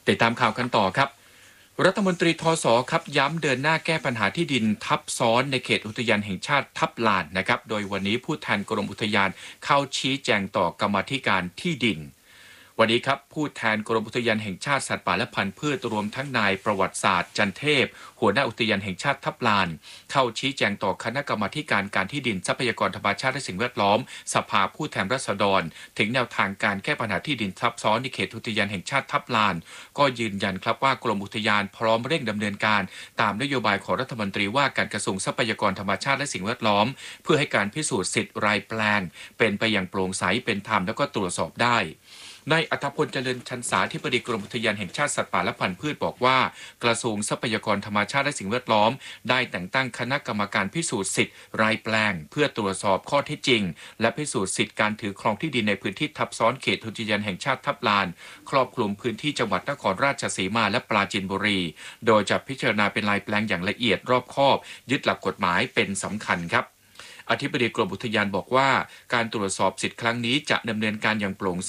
ติดตามข่าวกันต่อครับรัฐมนตรีทศครับย้ำเดินหน้าแก้ปัญหาที่ดินทับซ้อนในเขตอุทยานแห่งชาติทับลานนะครับโดยวันนี้ผู้แทนกรมอุทยานเข้าชี้แจงต่อกรรมาธิการที่ดินวันนี้ครับผู้แทนกรมอุทยานแห่งชาติสัตว์ป่าและพันธุ์พืชรวมทั้งนายประวัติศาสตร์จันเทพหัวหน้าอุทยานแห่งชาติทับลานเข้าชี้แจงต่อคณะกรรมาการการที่ดินทรัพยากรธรรมชาติและสิ่งแวดล้อมสภาผู้แทนราษฎรถึงแนวทางการแก้ปัญหาที่ดินทับซ้อนในเขตอุทยานแห่งชาติทับลานก็ยืนยันครับว่ากรมอุทยานพร้อมเร่งดำเนินการตามนโยบายของรัฐมนตรีว่าการกระทรวงทรัพยากรธรรมชาติและสิ่งแวดล้อมเพื่อให้การพิสูจน์สิทธิ์รายแปลงเป็นไปอย่างโปร่งใสเป็นธรรมและก็ตรวจสอบได้นายอัธพลเจริญชันษาธิบดีกรมอุทยานแห่งชาติสัตว์ป่าและพันธุ์พืชบอกว่ากระทรวงทรัพยากรธรรมชาติและสิ่งแวดล้อมได้แต่งตั้งคณะกรรมการพิสูจน์สิทธิ์รายแปลงเพื่อตรวจสอบข้อเท็จจริงและพิสูจน์สิทธิการถือครองที่ดินในพื้นที่ทับซ้อนเขตอุทยานแห่งชาติทับลานครอบคลุมพื้นที่จังหวัดนครราชสีมาและปราจีนบุรีโดยจะพิจารณาเป็นรายแปลงอย่างละเอียดรอบคอบยึดหลักกฎหมายเป็นสำคัญครับอธิบดีกรมอุทยานบอกว่าการตรวจสอบสิทธิ์ครั้งนี้จะดำเนินการอย่างโปร่ง